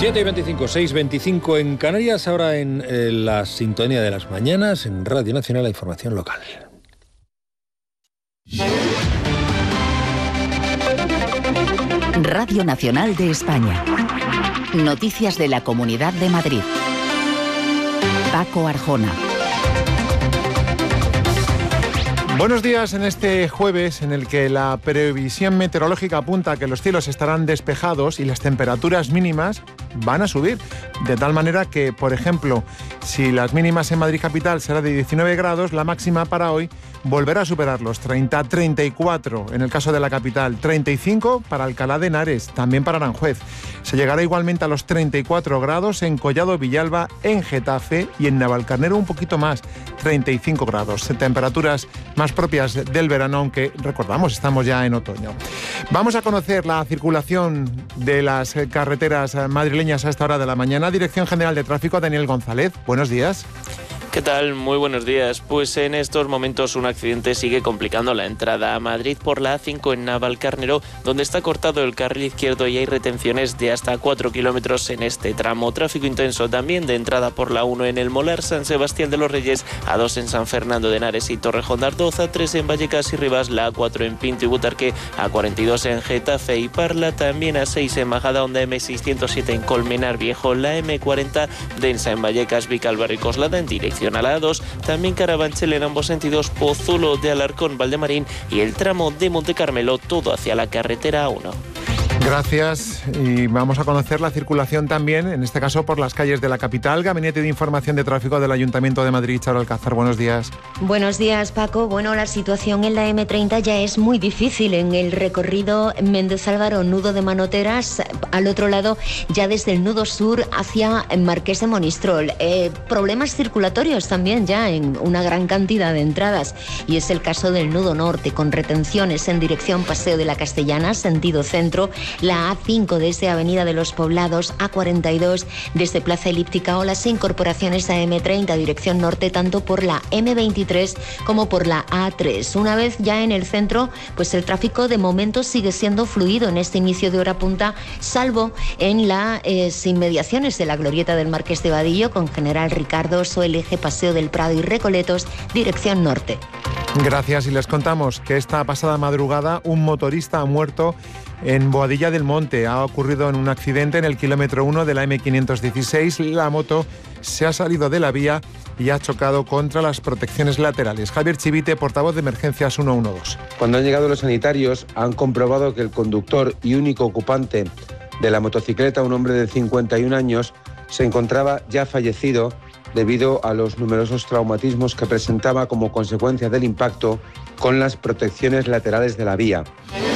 7:25, 6:25 en Canarias, ahora en la sintonía de las mañanas, en Radio Nacional, la información local. Radio Nacional de España. Noticias de la Comunidad de Madrid. Paco Arjona. Buenos días en este jueves en el que la previsión meteorológica apunta a que los cielos estarán despejados y las temperaturas mínimas van a subir. De tal manera que, por ejemplo, si las mínimas en Madrid capital será de 19 grados, la máxima para hoy volverá a superar los 30, 34 en el caso de la capital, 35 para Alcalá de Henares, también para Aranjuez. Se llegará igualmente a los 34 grados en Collado Villalba, en Getafe y en Navalcarnero un poquito más, 35 grados. Temperaturas más propias del verano, aunque recordamos, estamos ya en otoño. Vamos a conocer la circulación de las carreteras madrileñas a esta hora de la mañana. Dirección General de Tráfico, Daniel González. Buenos días. ¿Qué tal? Muy buenos días. Pues en estos momentos un accidente sigue complicando la entrada a Madrid por la A5 en Navalcarnero, donde está cortado el carril izquierdo y hay retenciones de hasta 4 kilómetros en este tramo. Tráfico intenso también de entrada por la 1 en el Molar, San Sebastián de los Reyes, A2 en San Fernando de Henares y Torrejón de Ardoz, A3 en Vallecas y Rivas, la A4 en Pinto y Butarque, A42 en Getafe y Parla, también A6 en Majadahonda, M607 en Colmenar Viejo, la M40 densa en Vallecas, Vicálvaro y Coslada en dirección a la A2, también Carabanchel en ambos sentidos, Pozuelo de Alarcón, Valdemarín y el tramo de Monte Carmelo, todo hacia la carretera A1. Gracias, y vamos a conocer la circulación también, en este caso por las calles de la capital. Gabinete de Información de Tráfico del Ayuntamiento de Madrid, Charo Alcázar, buenos días. Buenos días, Paco. Bueno, la situación en la M30 ya es muy difícil en el recorrido Méndez Álvaro, nudo de Manoteras, al otro lado ya desde el nudo sur hacia Marqués de Monistrol. Problemas circulatorios también ya en una gran cantidad de entradas, y es el caso del nudo norte, con retenciones en dirección Paseo de la Castellana, sentido centro, la A5 desde Avenida de los Poblados, A42 desde Plaza Elíptica o las incorporaciones a M30 dirección norte, tanto por la M23 como por la A3. Una vez ya en el centro, pues el tráfico de momento sigue siendo fluido en este inicio de hora punta, salvo en las inmediaciones de la glorieta del Marqués de Vadillo con General Ricardo o el eje Paseo del Prado y Recoletos dirección norte. Gracias, y les contamos que esta pasada madrugada un motorista ha muerto en Boadilla del Monte. Ha ocurrido en un accidente en el kilómetro 1 de la M516. La moto se ha salido de la vía y ha chocado contra las protecciones laterales. Javier Chivite, portavoz de Emergencias 112. Cuando han llegado los sanitarios, han comprobado que el conductor y único ocupante de la motocicleta, un hombre de 51 años, se encontraba ya fallecido debido a los numerosos traumatismos que presentaba como consecuencia del impacto con las protecciones laterales de la vía.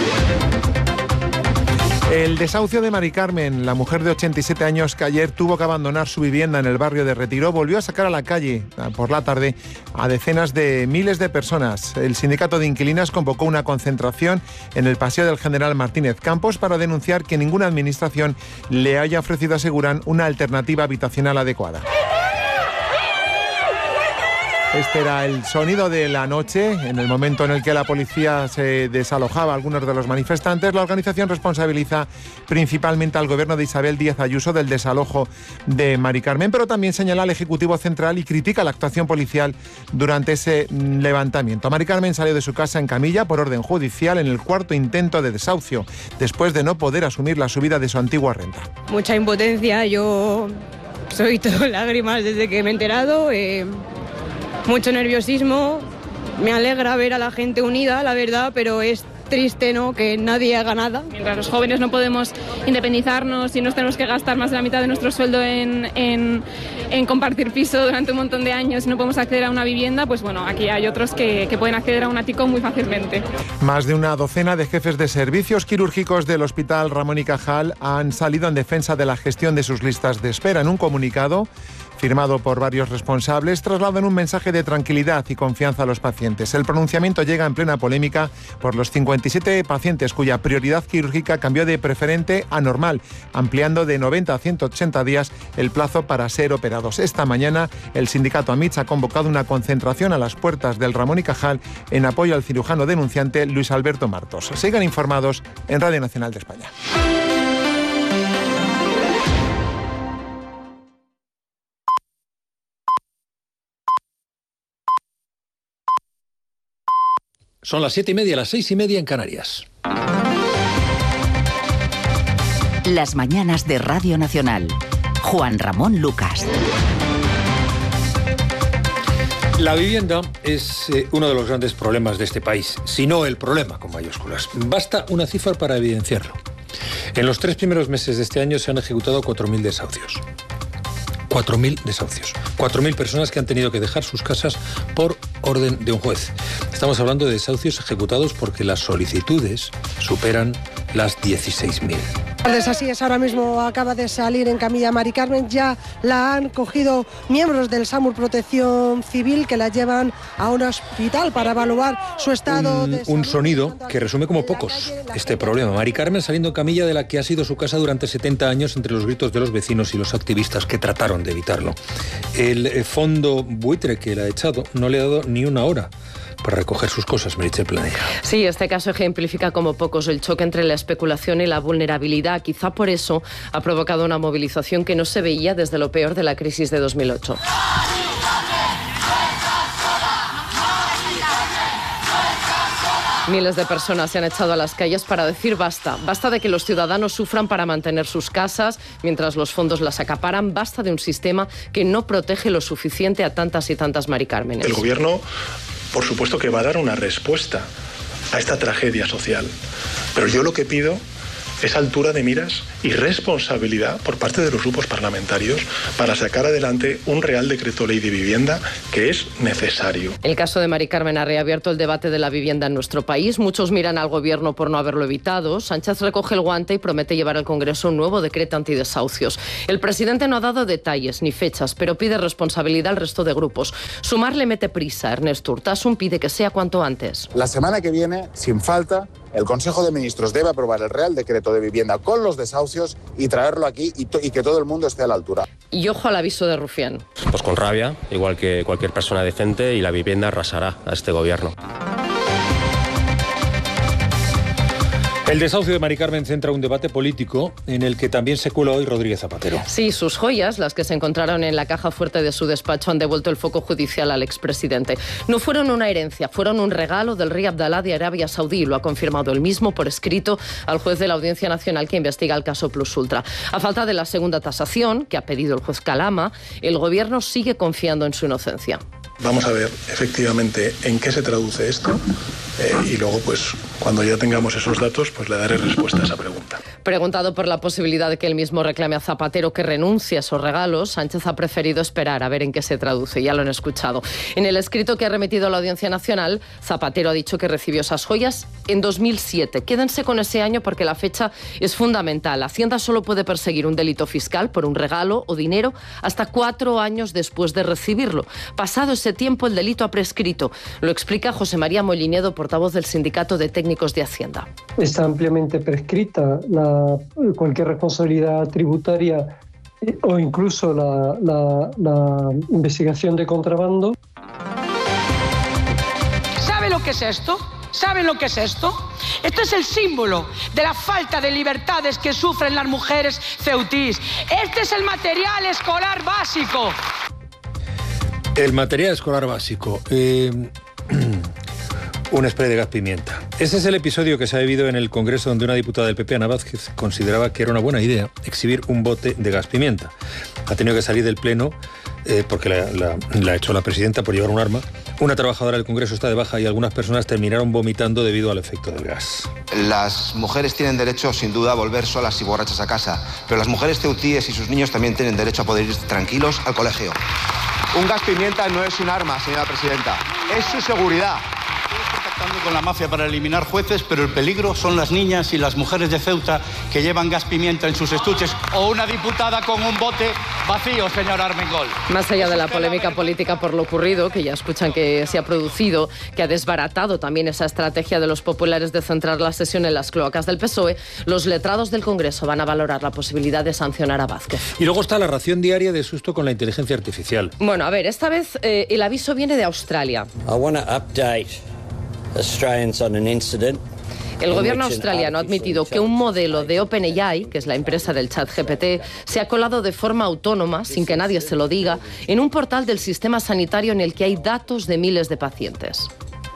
El desahucio de Mari Carmen, la mujer de 87 años que ayer tuvo que abandonar su vivienda en el barrio de Retiro, volvió a sacar a la calle por la tarde a decenas de miles de personas. El sindicato de inquilinas convocó una concentración en el Paseo del General Martínez Campos para denunciar que ninguna administración le haya ofrecido, aseguran, una alternativa habitacional adecuada. Este era el sonido de la noche, en el momento en el que la policía se desalojaba a algunos de los manifestantes. La organización responsabiliza principalmente al gobierno de Isabel Díaz Ayuso del desalojo de Mari Carmen, pero también señala al Ejecutivo Central y critica la actuación policial durante ese levantamiento. Mari Carmen salió de su casa en camilla por orden judicial en el cuarto intento de desahucio, después de no poder asumir la subida de su antigua renta. Mucha impotencia, yo soy todo lágrimas desde que me he enterado. Mucho nerviosismo, me alegra ver a la gente unida, la verdad, pero es triste, ¿no?, que nadie haga nada. Mientras los jóvenes no podemos independizarnos y nos tenemos que gastar más de la mitad de nuestro sueldo en compartir piso durante un montón de años y no podemos acceder a una vivienda, pues bueno, aquí hay otros que pueden acceder a un ático muy fácilmente. Más de una docena de jefes de servicios quirúrgicos del Hospital Ramón y Cajal han salido en defensa de la gestión de sus listas de espera. En un comunicado firmado por varios responsables, trasladan un mensaje de tranquilidad y confianza a los pacientes. El pronunciamiento llega en plena polémica por los 57 pacientes cuya prioridad quirúrgica cambió de preferente a normal, ampliando de 90 a 180 días el plazo para ser operados. Esta mañana, el sindicato AMITS ha convocado una concentración a las puertas del Ramón y Cajal en apoyo al cirujano denunciante Luis Alberto Martos. Sigan informados en Radio Nacional de España. Son las 7:30, las 6:30 en Canarias. Las mañanas de Radio Nacional. Juan Ramón Lucas. La vivienda es uno de los grandes problemas de este país, si no el problema, con mayúsculas. Basta una cifra para evidenciarlo. En los 3 primeros meses de este año se han ejecutado 4.000 desahucios. 4.000 desahucios. 4.000 personas que han tenido que dejar sus casas por orden de un juez. Estamos hablando de desahucios ejecutados porque las solicitudes superan las 16.000. Así es, ahora mismo acaba de salir en camilla Mari Carmen, ya la han cogido miembros del SAMUR Protección Civil que la llevan a un hospital para evaluar su estado de salud. Un sonido que resume como pocos este problema. Mari Carmen saliendo en camilla de la que ha sido su casa durante 70 años entre los gritos de los vecinos y los activistas que trataron de evitarlo. El fondo buitre que la ha echado no le ha dado ni una hora para recoger sus cosas, Meritxell Planella. Sí, este caso ejemplifica como pocos el choque entre la especulación y la vulnerabilidad. Quizá por eso ha provocado una movilización que no se veía desde lo peor de la crisis de 2008. Miles de personas se han echado a las calles para decir basta. Basta de que los ciudadanos sufran para mantener sus casas mientras los fondos las acaparan. Basta de un sistema que no protege lo suficiente a tantas y tantas Mari Cármenes. El gobierno, por supuesto que va a dar una respuesta a esta tragedia social. Pero yo lo que pido es altura de miras y responsabilidad por parte de los grupos parlamentarios para sacar adelante un Real Decreto Ley de Vivienda que es necesario. El caso de Mari Carmen ha reabierto el debate de la vivienda en nuestro país. Muchos miran al gobierno por no haberlo evitado. Sánchez recoge el guante y promete llevar al Congreso un nuevo decreto antidesahucios. El presidente no ha dado detalles ni fechas, pero pide responsabilidad al resto de grupos. Sumar le mete prisa. Ernest Urtasun pide que sea cuanto antes. La semana que viene, sin falta, el Consejo de Ministros debe aprobar el Real Decreto de Vivienda con los desahucios y traerlo aquí y que todo el mundo esté a la altura. Y ojo al aviso de Rufián. Pues con rabia, igual que cualquier persona decente, y la vivienda arrasará a este gobierno. El desahucio de Mari Carmen centra un debate político en el que también se cuela hoy Rodríguez Zapatero. Sí, sus joyas, las que se encontraron en la caja fuerte de su despacho, han devuelto el foco judicial al expresidente. No fueron una herencia, fueron un regalo del rey Abdalá de Arabia Saudí. Lo ha confirmado él mismo por escrito al juez de la Audiencia Nacional que investiga el caso Plus Ultra. A falta de la segunda tasación, que ha pedido el juez Calama, el gobierno sigue confiando en su inocencia. Vamos a ver efectivamente en qué se traduce esto y luego, pues, cuando ya tengamos esos datos, pues le daré respuesta a esa pregunta. Preguntado por la posibilidad de que él mismo reclame a Zapatero que renuncie a esos regalos, Sánchez ha preferido esperar a ver en qué se traduce. Ya lo han escuchado. En el escrito que ha remitido a la Audiencia Nacional, Zapatero ha dicho que recibió esas joyas en 2007. Quédense con ese año porque la fecha es fundamental. Hacienda solo puede perseguir un delito fiscal por un regalo o dinero hasta 4 años después de recibirlo. Pasado ese tiempo, el delito ha prescrito. Lo explica José María Mollinedo, portavoz del Sindicato de Técnicos de Hacienda. Está ampliamente prescrita cualquier responsabilidad tributaria o incluso la investigación de contrabando. ¿Sabe lo que es esto? ¿Saben lo que es esto? Esto es el símbolo de la falta de libertades que sufren las mujeres ceutís. Este es el material escolar básico. El material escolar básico. Un spray de gas pimienta. Ese es el episodio que se ha vivido en el Congreso, donde una diputada del PP, Ana Vázquez, consideraba que era una buena idea exhibir un bote de gas pimienta. Ha tenido que salir del Pleno porque la echó la presidenta por llevar un arma. Una trabajadora del Congreso está de baja y algunas personas terminaron vomitando debido al efecto del gas. Las mujeres tienen derecho, sin duda, a volver solas y borrachas a casa, pero las mujeres ceutíes y sus niños también tienen derecho a poder ir tranquilos al colegio. Un gas pimienta no es un arma, señora presidenta, es su seguridad. Contactando con la mafia para eliminar jueces, pero el peligro son las niñas y las mujeres de Ceuta que llevan gas pimienta en sus estuches, o una diputada con un bote vacío, señor Armengol. Más allá de la polémica política por lo ocurrido, que ya escuchan que se ha producido, que ha desbaratado también esa estrategia de los populares de centrar la sesión en las cloacas del PSOE, los letrados del Congreso van a valorar la posibilidad de sancionar a Vázquez. Y luego está la ración diaria de susto con la inteligencia artificial. Bueno, a ver, esta vez el aviso viene de Australia. El gobierno australiano ha admitido que un modelo de OpenAI, que es la empresa del ChatGPT, se ha colado de forma autónoma, sin que nadie se lo diga, en un portal del sistema sanitario en el que hay datos de miles de pacientes.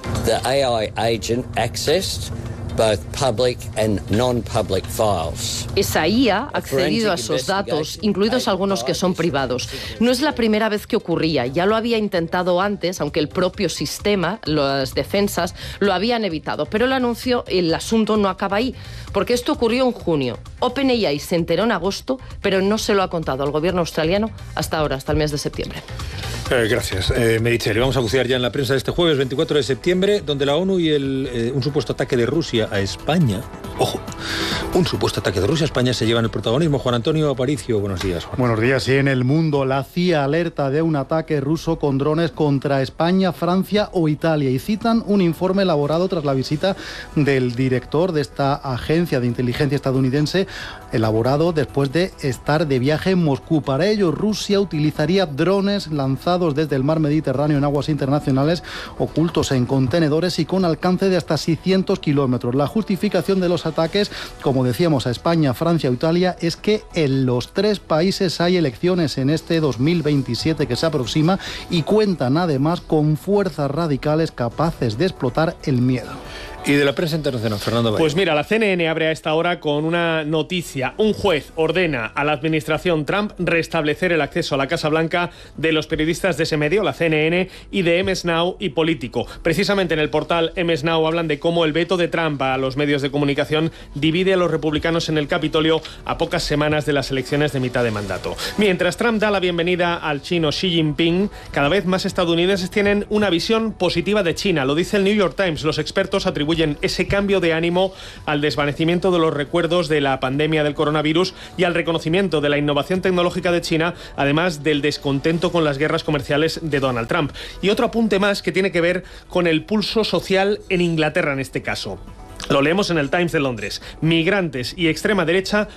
The AI agent accessed both public and non-public files. Esa IA ha accedido a esos datos, incluidos algunos que son privados. No es la primera vez que ocurría, ya lo había intentado antes, aunque el propio sistema, las defensas, lo habían evitado. Pero el asunto no acaba ahí, porque esto ocurrió en junio. OpenAI se enteró en agosto, pero no se lo ha contado al gobierno australiano hasta ahora, hasta el mes de septiembre. Gracias, Meritxell. Vamos a bucear ya en la prensa de este jueves 24 de septiembre, donde la ONU y un supuesto ataque de Rusia a España, ojo, un supuesto ataque de Rusia a España se llevan el protagonismo. Juan Antonio Aparicio, buenos días, Juan. Buenos días. Y en el mundo, la CIA alerta de un ataque ruso con drones contra España, Francia o Italia, y citan un informe elaborado tras la visita del director de esta agencia de inteligencia estadounidense, elaborado después de estar de viaje en Moscú. Para ello, Rusia utilizaría drones lanzados desde el mar Mediterráneo en aguas internacionales, ocultos en contenedores y con alcance de hasta 600 kilómetros. La justificación de los ataques, como decíamos, a España, Francia o Italia, es que en los tres países hay elecciones en este 2027 que se aproxima y cuentan además con fuerzas radicales capaces de explotar el miedo. Y de la prensa internacional, Fernando Valle. Pues mira, la CNN abre a esta hora con una noticia. Un juez ordena a la administración Trump restablecer el acceso a la Casa Blanca de los periodistas de ese medio, la CNN, y de MS Now y Político. Precisamente en el portal MS Now hablan de cómo el veto de Trump a los medios de comunicación divide a los republicanos en el Capitolio a pocas semanas de las elecciones de mitad de mandato. Mientras Trump da la bienvenida al chino Xi Jinping, cada vez más estadounidenses tienen una visión positiva de China. Lo dice el New York Times. Los expertos atribuyen ese cambio de ánimo al desvanecimiento de los recuerdos de la pandemia del coronavirus y al reconocimiento de la innovación tecnológica de China, además del descontento con las guerras comerciales de Donald Trump. Y otro apunte más que tiene que ver con el pulso social en Inglaterra en este caso. Lo leemos en el Times de Londres. Migrantes y extrema derecha